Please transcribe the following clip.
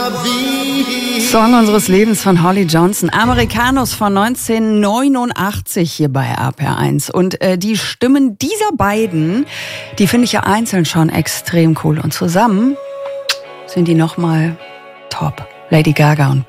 Song unseres Lebens von Holly Johnson, Americanos von 1989 hier bei RPR1. Und die Stimmen dieser beiden, die finde ich ja einzeln schon extrem cool. Und zusammen sind die nochmal top. Lady Gaga und